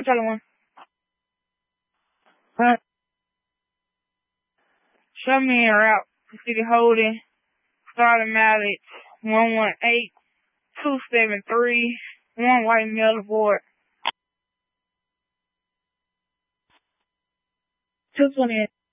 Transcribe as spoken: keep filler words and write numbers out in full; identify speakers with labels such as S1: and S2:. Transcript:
S1: Charlie one. Huh? Show me a route to City Holding, starting mileage one one eight two seven three, one White Miller Board. two twenty-eight.